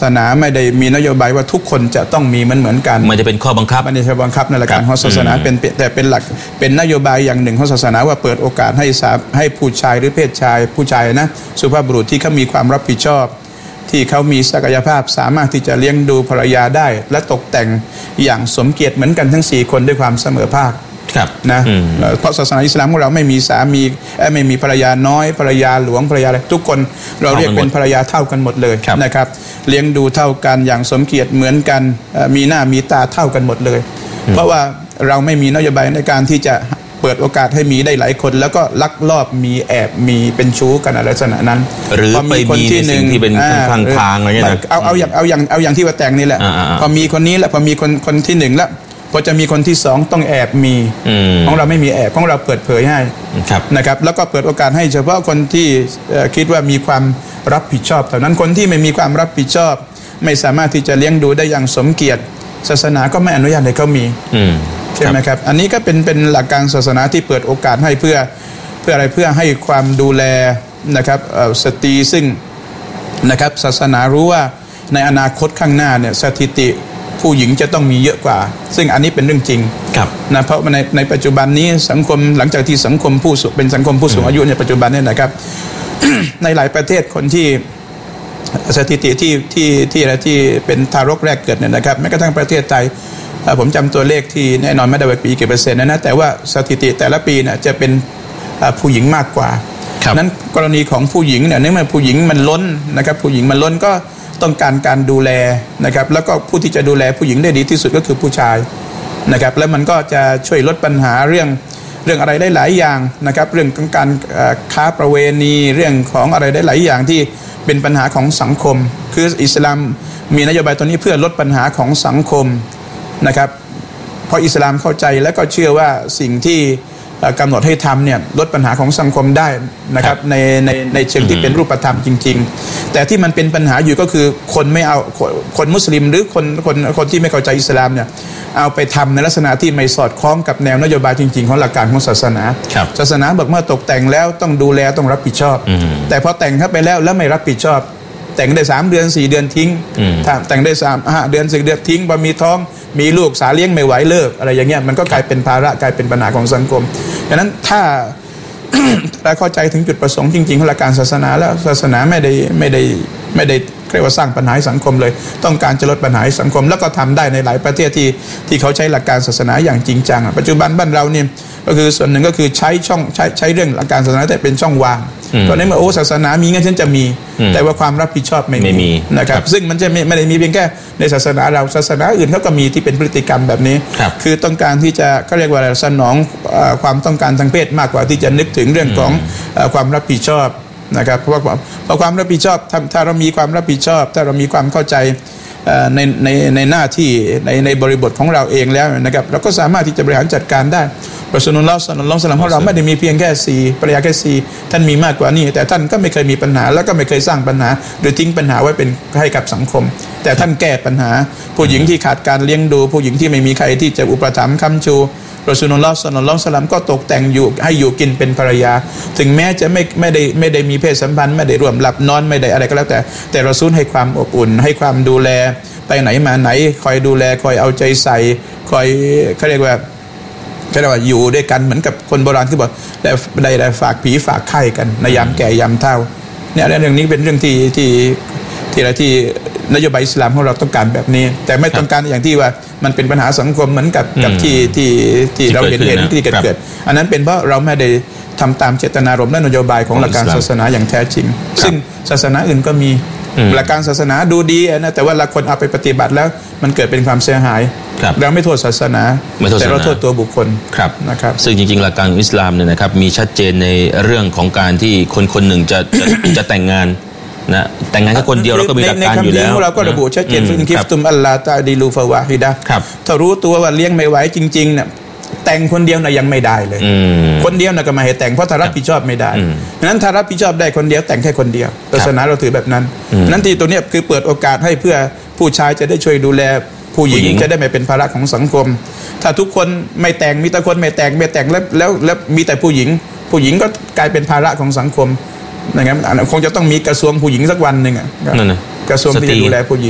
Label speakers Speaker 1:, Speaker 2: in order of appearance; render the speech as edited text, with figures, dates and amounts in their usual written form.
Speaker 1: สนาไม่ได้มีนโยบายว่าทุกคนจะต้องมีเหมือนกัน
Speaker 2: มันจะเป็นข้อบังคับ
Speaker 1: มันจะบังคับในหลักการของศาสนาแต่เป็นหลักเป็นนโยบายอย่างหนึ่งของศาสนาว่าเปิดโอกาสให้ผู้ชายหรือเพศชายผู้ชายนะสุภาพบุรุษที่เขามีความรับผิดชอบที่เขามีศักยภาพสามารถที่จะเลี้ยงดูภรรยาได้และตกแต่งอย่างสมเกียรติเหมือนกันทั้ง4คนด้วยความเสมอภาคนะเพราะศาสนาอิสลามของเราไม่มีสามีไม่มีภรรยาน้อยภรรยาหลวงภรรยาอะไรทุกคนเราเรียกเป็นภรรยาเท่ากันหมดเลยนะครับเลี้ยงดูเท่ากันอย่างสมเกียรติเหมือนกันมีหน้ามีตาเท่ากันหมดเลยเพราะว่าเราไม่มีนโยบายในการที่จะเปิดโอกาสให้มีได้หลายคนแล้วก็ลักลอบมีแอบมีเป็นชู้กันอะไรลักษณะนั้น
Speaker 2: หรือไปมีในสิ่งที่เป็นทางอะไรเงี้ย
Speaker 1: เอาอย่างที่ว่าแต่งนี่แหละพอมีคนนี้แล้วพอมีคนที่1แล้วพอจะมีคนที่2ต้องแอบมีของเราไม่มีแอบของเราเปิดเผยให้นะครับแล้วก็เปิดโอกาสให้เฉพาะคนที่คิดว่ามีความรับผิดชอบเท่านั้นคนที่ไม่มีความรับผิดชอบไม่สามารถที่จะเลี้ยงดูได้อย่างสมเกียรติศาสนาก็ไม่อนุญาตให้เขามีใช่ไหมครับอันนี้ก็เป็นหลักการศาสนาที่เปิดโอกาสให้เพื่ออะไรเพื่อให้ความดูแลนะครับสตรีซึ่งนะครับศาสนารู้ว่าในอนาคตข้างหน้าเนี่ยสถิติผู้หญิงจะต้องมีเยอะกว่าซึ่งอันนี้เป็นเรื่องจริงนะเพราะในปัจจุบันนี้สังคมหลังจากที่สังคมเป็นสังคมผู้สูงอายุในปัจจุบันเนี่ยนะครับ ในหลายประเทศคนที่สถิติที่อะไรที่เป็นทารกแรกเกิดเนี่ยนะครับแม้กระทั่งประเทศไทยผมจำตัวเลขที่แน่นอนไม่ได้ว่าปีกี่เปอร์เซ็นต์นะแต่ว่าสถิติแต่ละปีเนี่ยจะเป็นผู้หญิงมากกว่านั้นกรณีของผู้หญิงเนี่ยเนื่องจากผู้หญิงมันล้นนะครับผู้หญิงมันล้นก็ต้องการดูแลนะครับแล้วก็ผู้ที่จะดูแลผู้หญิงได้ดีที่สุดก็คือผู้ชายนะครับแล้วมันก็จะช่วยลดปัญหาเรื่องอะไรได้หลายอย่างนะครับเรื่องของการค้าประเวณีเรื่องของอะไรได้หลายอย่างที่เป็นปัญหาของสังคมคืออิสลามมีนโยบายตัวนี้เพื่อลดปัญหาของสังคมนะครับเพราะอิสลามเข้าใจและก็เชื่อว่าสิ่งที่กำหนดให้ทำเนี่ยลดปัญหาของสังคมได้นะครับในเชิงที่เป็นรูปธรรมจริงๆแต่ที่มันเป็นปัญหาอยู่ก็คือคนไม่เอาคนมุสลิมหรือคนที่ไม่เข้าใจอิสลามเนี่ยเอาไปทำในลักษณะที่ไม่สอดคล้องกับแนวนโยบายจริงๆของหลักการของศาสนาบอกเมื่อตกแต่งแล้วต้องดูแลต้องรับผิดชอบแต่พอแต่งเข้าไปแล้วไม่รับผิดชอบแต่งได้3 เดือน 4 เดือนทิ้งถ้าแต่งได้5 เดือน 10 เดือนทิ้งพอมีท้องมีลูกสาเลี้ยงไม่ไหวเลิกอะไรอย่างเงี้ยมันก็กลายเป็นภาระกลายเป็นปัญหาของสังคมดังนั้นถ้า เราเข้าใจถึงจุดประสงค์จริงๆของหลักการศาสนาแล้วศาสนาไม่ได้เรียกว่าสร้างปัญหาสังคมเลยต้องการจะลดปัญหาสังคมแล้วก็ทำได้ในหลายประเทศที่เขาใช้หลักการศาสนาอย่างจริงจังปัจจุบันบ้านเราเนี่ยก็คือส่วนหนึ่งก็คือใช้เรื่องหลักการศาสนาแต่เป็นช่องว่างตอนนี้เมื่อศาสนามีงั้นฉันจะมีแต่ว่าความรับผิดชอบไม่มีนะครับซึ่งมันจะไม่ได้มีเพียงแค่ในศาสนาเราศาสนาอื่นเขาก็มีที่เป็นพฤติกรรมแบบนี้คือต้องการที่จะเขาเรียกว่าสนองความต้องการทางเพศมากกว่าที่จะนึกถึงเรื่องของความรับผิดชอบนะครับเพราะความรับผิดชอบถ้าเรามีความรับผิดชอบถ้าเรามีความเข้าใจในหน้าที่ในบริบทของเราเองแล้วนะครับเราก็สามารถที่จะบริหารจัดการได้รอซูลุลลอฮ์ ศ็อลลัลลอฮุอะลัยฮิวะซัลลัมของเราไม่ได้มีเพียงแค่4ภรรยาแค่4ท่านมีมากกว่านี้แต่ท่านก็ไม่เคยมีปัญหาแล้วก็ไม่เคยสร้างปัญหาหรือทิ้งปัญหาไว้เป็นให้กับสังคมแต่ท่านแก้ปัญหาผู้หญิงที่ขาดการเลี้ยงดูผู้หญิงที่ไม่มีใครที่จะอุปถัมภ์ค้ำชูรอซูลุลลอฮ์ ศ็อลลัลลอฮุอะลัยฮิวะซัลลัมก็ตกแต่งอยู่ให้อยู่กินเป็นภรรยาถึงแม้จะไม่ได้มีเพศสัมพันธ์ไม่ได้ร่วมหลับนอนไม่ได้อะไรก็แล้วแต่รอซูลให้ความอบอุ่นให้ความดูแลไปไหนมาไหนคอยดูแลคอยเอาใจใส่คอยเขาเรียกว่าอยู่ด้วยกันเหมือนกับคนโบราณที่บอกได้ฝากผีฝากไข่กันในยามแก่ยามเฒ่าเนี่ยเรื่องนี้เป็นเรื่องที่นโยบายอิสลามของเราต้องการแบบนี้แต่ไม่ต้องการอย่างที่ว่ามันเป็นปัญหาสังคมเหมือนกับที่เราเห็นที่เกิดอันนั้นเป็นเพราะเราไม่ได้ทำตามเจตนารมณ์และนโยบายของหลักการศาสนาอย่างแท้จริงซึ่งศาสนาอื่นก็มีหลักการศาสนาดูดีนะแต่ว่าละคนเอาไปปฏิบัติแล้วมันเกิดเป็นความเสียหายเราไม่โทษศาสนาแต่เราโทษตัวบุคคลนะครับ
Speaker 2: ซึ่งจริงๆหลักการอิสลามเนี่ยนะครับมีชัดเจนในเรื่องของการที่คนหนึ่งจะแต่งงานนะแต่งงานแค่คนเดียวเราก็มีหลักการอยู่แล้ว
Speaker 1: เราก็ระบุชัดเจนฟิฟตุมอัลลาตาดีลูฟาวาฮิดะถ้ารู้ตัวว่าเลี้ยงไม่ไหวจริงๆเนี่ยแต่งคนเดียวนะยังไม่ได้เลยคนเดียวนะก็มาให้แต่งเพราะถ้ารับผิดชอบไม่ได้นั้นถ้ารับผิดชอบได้คนเดียวแต่งแค่คนเดียวศาสนาเราถือแบบนั้นนั้นที่ตัวเนี้ยคือเปิดโอกาสให้เพื่อผู้ชายจะได้ช่วยดูแลผู้หญิงจะได้ไม่เป็นภาระของสังคมถ้าทุกคนไม่แต่งมีแต่คนไม่แต่งแล้วมีแต่ผู้หญิงก็กลายเป็นภาระของสังคมอย่างนั้นคงจะต้องมีกระทรวงผู้หญิงสักวันหนึ่งกระทรวงที่จะดูแลผู้หญิง